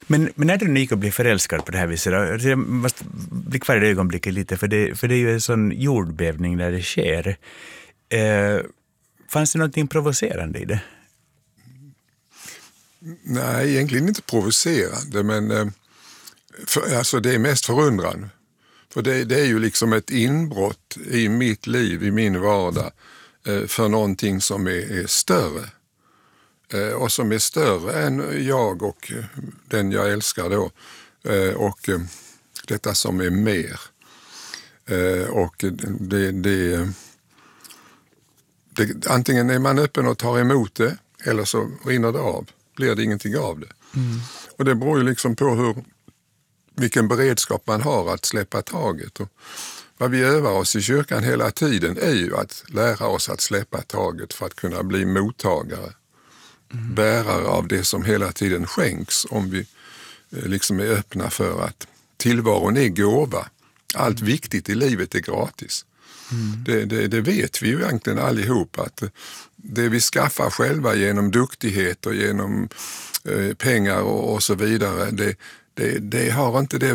Men när du gick och blev förälskad på det här viset, då, jag måste bli kvar i det ögonblicket lite, för det är ju en sån jordbävning när det sker. Fanns det någonting provocerande i det? Nej, egentligen inte provocerande, men alltså det är mest förundrande. För det är ju liksom ett inbrott i mitt liv, i min vardag, för någonting som är större. Och som är större än jag och den jag älskar då. Och detta som är mer. Och antingen är man öppen och tar emot det, eller så rinner det av. Blir det ingenting av det. Mm. Och det beror ju liksom på vilken beredskap man har att släppa taget. Och vad vi övar oss i kyrkan hela tiden är ju att lära oss att släppa taget för att kunna bli mottagare. Bärare av det som hela tiden skänks, om vi liksom är öppna för att tillvaron är gåva. Allt viktigt i livet är gratis. Det vet vi ju egentligen allihop, att det vi skaffar själva genom duktighet och genom pengar och så vidare, det har inte det